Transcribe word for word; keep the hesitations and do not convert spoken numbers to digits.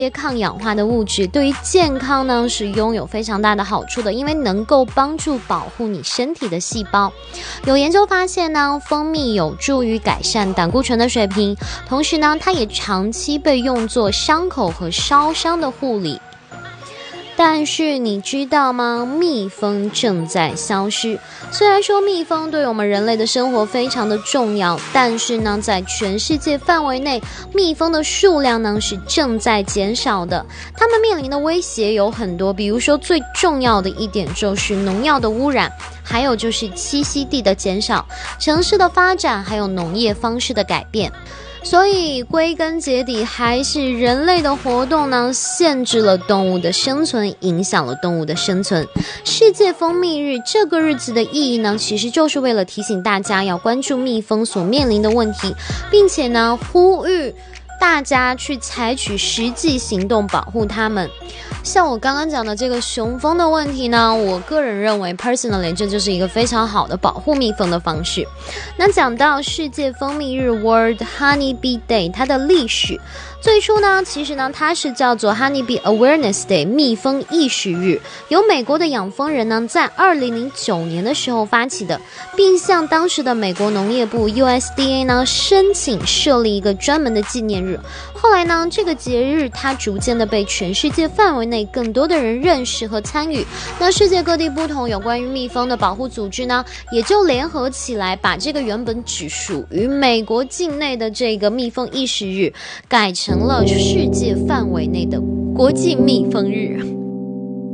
些抗氧化的物质对于健康呢是拥有非常大的好处的，因为能够帮助保护你身体的细胞。有研究发现呢，蜂蜜有助于改善胆固醇的水平，同时呢，它也长期被用作伤口和烧伤的护理。但是你知道吗？蜜蜂正在消失。虽然说蜜蜂对我们人类的生活非常的重要，但是呢，在全世界范围内，蜜蜂的数量呢是正在减少的。它们面临的威胁有很多，比如说最重要的一点就是农药的污染，还有就是栖息地的减少、城市的发展，还有农业方式的改变。所以归根结底还是人类的活动呢，限制了动物的生存，影响了动物的生存。世界蜂蜜日这个日子的意义呢，其实就是为了提醒大家要关注蜜蜂所面临的问题，并且呢，呼吁大家去采取实际行动保护它们。像我刚刚讲的这个雄蜂的问题呢，我个人认为 personally 这就是一个非常好的保护蜜蜂的方式。那讲到世界蜂蜜日 World Honey Bee Day 它的历史，最初呢，其实呢，它是叫做 Honey Bee Awareness Day 蜜蜂意识日，由美国的养蜂人呢在二零零九年的时候发起的，并向当时的美国农业部 U S D A 呢申请设立一个专门的纪念日。后来呢，这个节日它逐渐的被全世界范围内更多的人认识和参与。那世界各地不同有关于蜜蜂的保护组织呢，也就联合起来，把这个原本只属于美国境内的这个蜜蜂意识日，改成了世界范围内的国际蜜蜂日。